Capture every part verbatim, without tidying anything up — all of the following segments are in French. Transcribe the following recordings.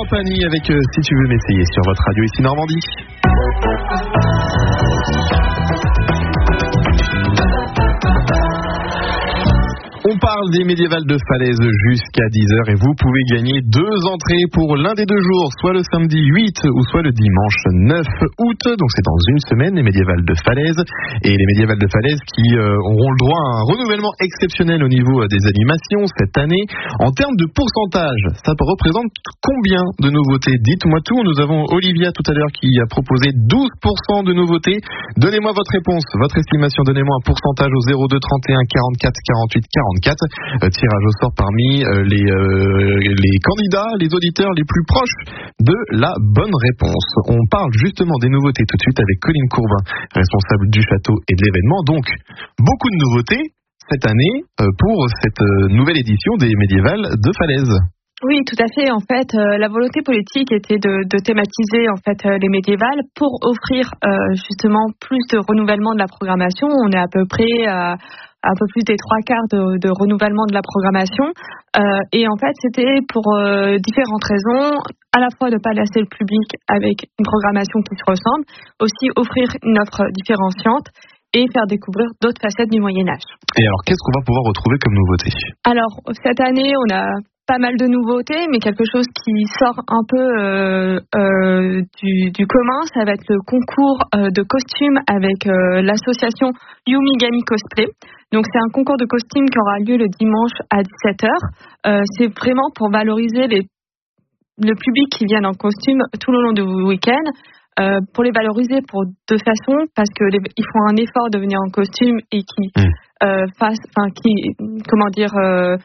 Company avec euh, Si tu veux m'essayer sur votre radio ici Normandie. On parle des médiévales de Falaise jusqu'à dix heures et vous pouvez gagner deux entrées pour l'un des deux jours, soit le samedi huit ou soit le dimanche neuf août. Donc c'est dans une semaine les médiévales de Falaise et les médiévales de Falaise qui euh, auront le droit à un renouvellement exceptionnel au niveau euh, des animations cette année. En termes de pourcentage, ça représente combien de nouveautés? Dites-moi tout. Nous avons Olivia tout à l'heure qui a proposé douze pour cent de nouveautés. Donnez-moi votre réponse, votre estimation. Donnez-moi un pourcentage au zéro deux trente et un quarante-quatre quarante-huit quarante-quatre. Euh, tirage au sort parmi euh, les, euh, les candidats, les auditeurs les plus proches de la bonne réponse. On parle justement des nouveautés tout de suite avec Colline Courbin, responsable du château et de l'événement. Donc, beaucoup de nouveautés cette année euh, pour cette euh, nouvelle édition des médiévales de Falaise. Oui, tout à fait. En fait, euh, la volonté politique était de, de thématiser en fait euh, les médiévales pour offrir euh, justement plus de renouvellement de la programmation. On est à peu près à un peu plus des trois quarts de, de renouvellement de la programmation. Euh, et en fait, c'était pour euh, différentes raisons, à la fois de ne pas lasser le public avec une programmation qui se ressemble, aussi offrir une offre différenciante et faire découvrir d'autres facettes du Moyen-Âge. Et alors, qu'est-ce qu'on va pouvoir retrouver comme nouveauté? Alors, cette année, on a pas mal de nouveautés, mais quelque chose qui sort un peu euh, euh, du, du commun, ça va être le concours euh, de costumes avec euh, l'association Yumigami Cosplay. Donc c'est un concours de costumes qui aura lieu le dimanche à dix-sept heures. Euh, c'est vraiment pour valoriser les, le public qui vient en costume tout le long du week-end, euh, pour les valoriser pour deux façons, parce que les, ils font un effort de venir en costume et qui mmh. euh, fasse, enfin qui, comment dire. Euh,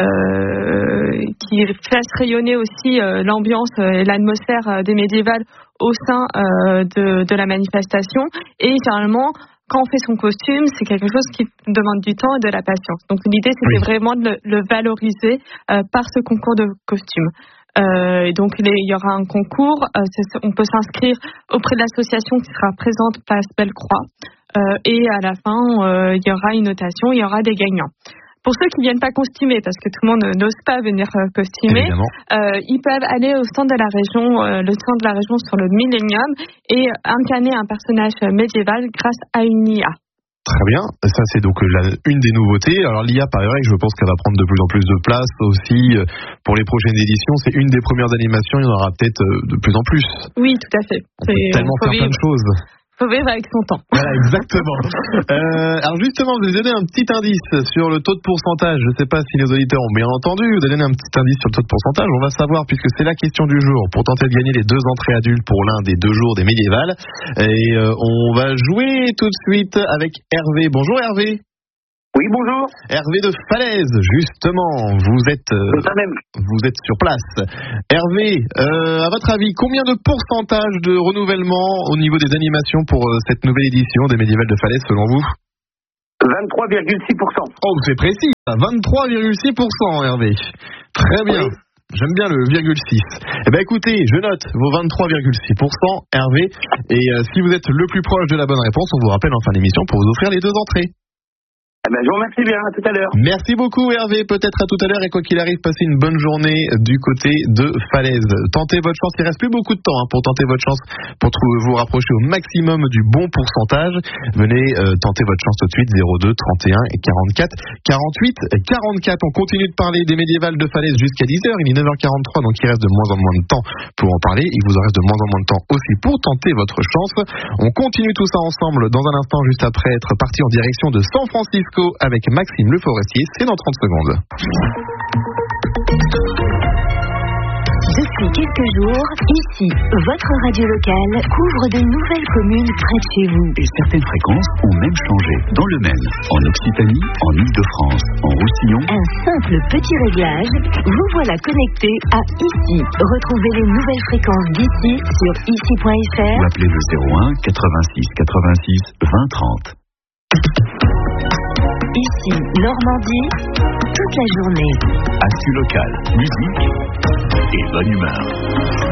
Euh, qui fasse rayonner aussi euh, l'ambiance et l'atmosphère euh, des médiévales au sein euh, de, de la manifestation. Et généralement, quand on fait son costume, c'est quelque chose qui demande du temps et de la patience. Donc l'idée, c'était oui. vraiment de le, le valoriser euh, par ce concours de costumes. Euh, et donc les, il y aura un concours, euh, on peut s'inscrire auprès de l'association qui sera présente place Bellecroix. Euh, et à la fin, euh, il y aura une notation, il y aura des gagnants. Pour ceux qui ne viennent pas costumés, parce que tout le monde n'ose pas venir costumer, euh, ils peuvent aller au stand de la région, euh, le stand de la région sur le Millennium et incarner un personnage médiéval grâce à une I A. Très bien, ça c'est donc la, une des nouveautés. Alors l'I A, pareil, je pense qu'elle va prendre de plus en plus de place aussi pour les prochaines éditions. C'est une des premières animations, il y en aura peut-être de plus en plus. Oui, tout à fait. On peut tellement faire plein de choses. Faut vivre avec son temps. Voilà, exactement. euh, alors justement, je vous ai donné un petit indice sur le taux de pourcentage. Je ne sais pas si les auditeurs ont bien entendu. Je vous ai donné un petit indice sur le taux de pourcentage. On va savoir, puisque c'est la question du jour, pour tenter de gagner les deux entrées adultes pour l'un des deux jours des médiévales. Et euh, on va jouer tout de suite avec Hervé. Bonjour Hervé. Oui, bonjour. Hervé de Falaise, justement, vous êtes, euh, vous êtes sur place. Hervé, euh, à votre avis, combien de pourcentage de renouvellement au niveau des animations pour euh, cette nouvelle édition des médiévales de Falaise, selon vous? vingt-trois virgule six pour cent. Oh, c'est précis, vingt-trois virgule six pour cent, Hervé. Très bien. Oui. J'aime bien le virgule six. Eh ben écoutez, je note vos vingt-trois virgule six pour cent, Hervé. Et euh, si vous êtes le plus proche de la bonne réponse, on vous rappelle en fin d'émission pour vous offrir les deux entrées. Eh ben, je vous remercie bien, à tout à l'heure. Merci beaucoup Hervé, peut-être à tout à l'heure et quoi qu'il arrive, passez une bonne journée du côté de Falaise. Tentez votre chance, il reste plus beaucoup de temps hein, pour tenter votre chance, pour vous rapprocher au maximum du bon pourcentage. Venez euh, tenter votre chance tout de suite, zéro deux trente et un quarante-quatre quarante-huit quarante-quatre. On continue de parler des médiévales de Falaise jusqu'à dix heures, il est neuf heures quarante-trois, donc il reste de moins en moins de temps pour en parler. Il vous en reste de moins en moins de temps aussi pour tenter votre chance. On continue tout ça ensemble dans un instant, juste après être parti en direction de San Francisco avec Maxime Le Forestier, c'est dans trente secondes. Depuis quelques jours, ici, votre radio locale couvre de nouvelles communes près de chez vous. Et certaines fréquences ont même changé. Dans le Maine, en Occitanie, en Île-de-France, en Roussillon. Un simple petit réglage, vous voilà connecté à Ici. Retrouvez les nouvelles fréquences d'ici sur ici point f r. Ou appelez le zéro un quatre-vingt-six quatre-vingt-six vingt trente. Ici, Normandie, toute la journée. Actu locale, musique et bonne humeur.